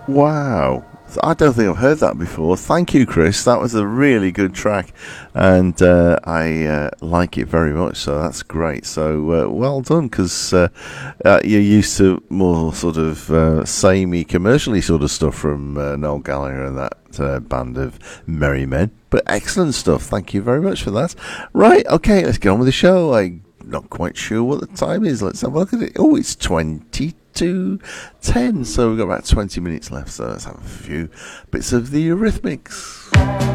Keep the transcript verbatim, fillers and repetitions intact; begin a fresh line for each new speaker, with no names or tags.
Wow. I don't think I've heard that before. Thank you, Chris. That was a really good track, and uh, I uh, like it very much. So that's great. So uh, well done, because uh, uh, you're used to more sort of uh, samey, commercially sort of stuff from uh, Noel Gallagher and that uh, band of merry men. But excellent stuff. Thank you very much for that. Right. Okay. Let's get on with the show. I'm not quite sure what the time is. Let's have a look at it. Oh, it's twenty to ten, so we've got about twenty minutes left, so let's have a few bits of the Eurythmics.